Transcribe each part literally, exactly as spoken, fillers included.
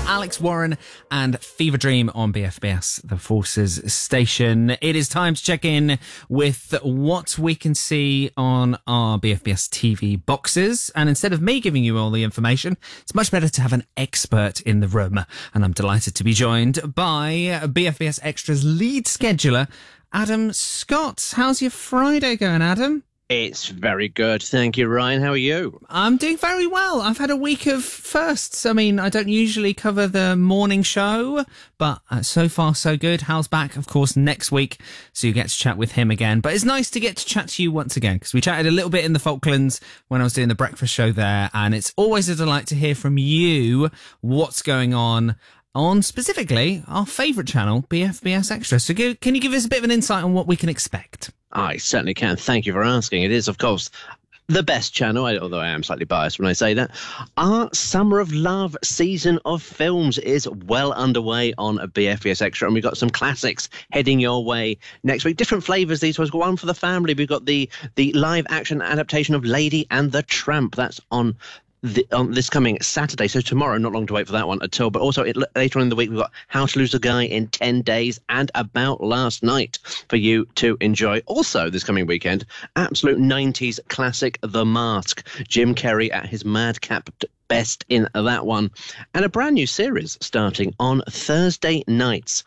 Alex Warren and Fever Dream on B F B S, the Forces station. It is time to check in with what we can see on our B F B S T V boxes. And instead of me giving you all the information, it's much better to have an expert in the room. And I'm delighted to be joined by B F B S Extra's lead scheduler, Adam Scott. How's your Friday going, Adam? It's very good. Thank you, Ryan. How are you? I'm doing very well. I've had a week of firsts. I mean, I don't usually cover the morning show, but uh, so far so good. Hal's back, of course, next week, so you get to chat with him again. But it's nice to get to chat to you once again, because we chatted a little bit in the Falklands when I was doing the breakfast show there, and it's always a delight to hear from you what's going on on specifically our favourite channel, B F B S Extra. So give, can you give us a bit of an insight on what we can expect? I certainly can. Thank you for asking. It is, of course, the best channel, although I am slightly biased when I say that. Our Summer of Love season of films is well underway on B F B S Extra, and we've got some classics heading your way next week. Different flavours these ones. One for the family. We've got the, the live-action adaptation of Lady and the Tramp. That's on The, on this coming Saturday, so tomorrow, not long to wait for that one at all. But also it, later on in the week, we've got How to Lose a Guy in ten days and About Last Night for you to enjoy. Also this coming weekend, absolute nineties classic The Mask. Jim Carrey at his madcap best in that one. And a brand new series starting on Thursday nights.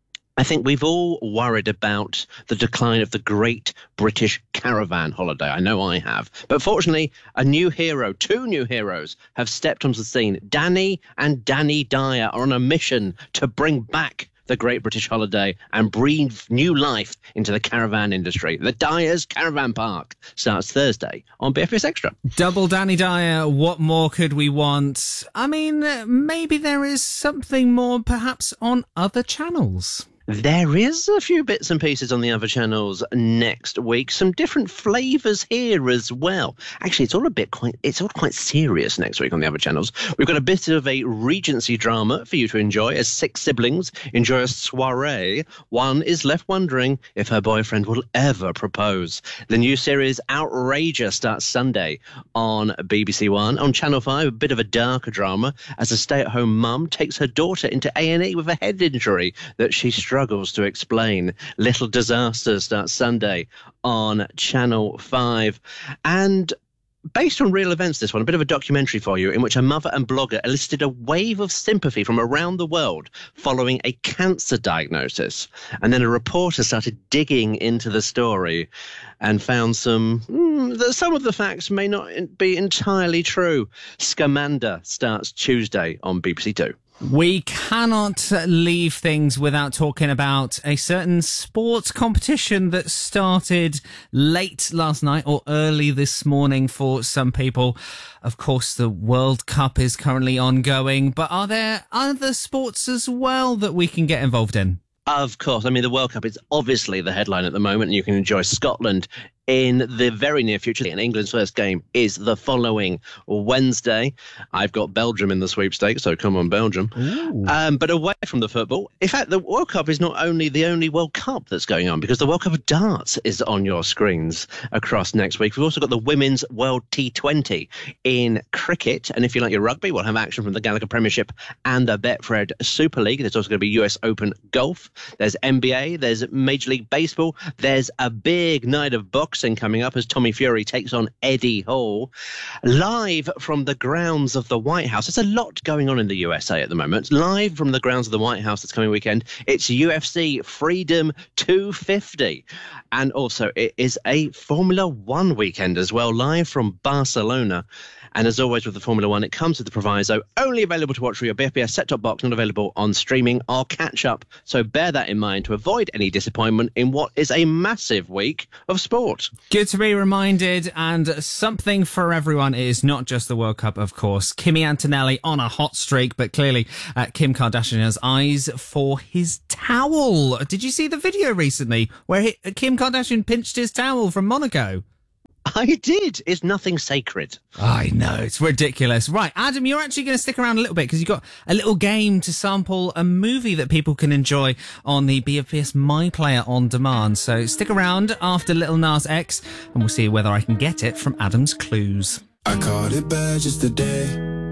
I think we've all worried about the decline of the Great British Caravan holiday. I know I have. But fortunately, a new hero, two new heroes, have stepped onto the scene. Danny and Danny Dyer are on a mission to bring back the Great British Holiday and breathe new life into the caravan industry. The Dyer's Caravan Park starts Thursday on B F B S Extra. Double Danny Dyer, what more could we want? I mean, maybe there is something more perhaps on other channels. There is a few bits and pieces on the other channels next week. Some different flavours here as well. Actually, it's all a bit quite, it's all quite serious next week on the other channels. We've got a bit of a Regency drama for you to enjoy as six siblings enjoy a soiree. One is left wondering if her boyfriend will ever propose. The new series Outrageous starts Sunday on B B C One. On Channel five, a bit of a darker drama as a stay-at-home mum takes her daughter into A and E with a head injury that she struggles struggles to explain. Little Disasters starts Sunday on Channel five. And based on real events, this one, a bit of a documentary for you in which a mother and blogger elicited a wave of sympathy from around the world following a cancer diagnosis. And then a reporter started digging into the story and found some, mm, that some of the facts may not be entirely true. Scamander starts Tuesday on B B C Two. We cannot leave things without talking about a certain sports competition that started late last night or early this morning for some people. Of course, the World Cup is currently ongoing, but are there other sports as well that we can get involved in? Of course. I mean, the World Cup is obviously the headline at the moment, and you can enjoy Scotland in the very near future. And England's first game is the following Wednesday. I've got Belgium in the sweepstakes, so come on, Belgium. Um, but away from the football, in fact, the World Cup is not only the only World Cup that's going on, because the World Cup of Darts is on your screens across next week. We've also got the Women's World T twenty in cricket. And if you like your rugby, we'll have action from the Gallagher Premiership and the Betfred Super League. There's also going to be U S Open Golf. There's N B A. There's Major League Baseball. There's a big night of boxing coming up as Tommy Fury takes on Eddie Hall. Live from the grounds of the White House. There's a lot going on in the U S A at the moment. Live from the grounds of the White House this coming weekend, it's U F C Freedom two fifty. And also it is a Formula One weekend as well, live from Barcelona. And as always with the Formula One, it comes with the proviso, only available to watch through your B F B S set-top box, not available on streaming or catch-up. So bear that in mind to avoid any disappointment in what is a massive week of sport. Good to be reminded, and something for everyone. It is not just the World Cup, of course. Kimi Antonelli on a hot streak, but clearly uh, Kim Kardashian has eyes for his towel. Did you see the video recently where he, Kim Kardashian pinched his towel from Monaco? I did. It's nothing sacred. I know, it's ridiculous. Right, Adam, you're actually going to stick around a little bit because you've got a little game to sample a movie that people can enjoy on the B F B S My Player on demand. So stick around after Lil Nas X and we'll see whether I can get it from Adam's clues. I caught it bad just today.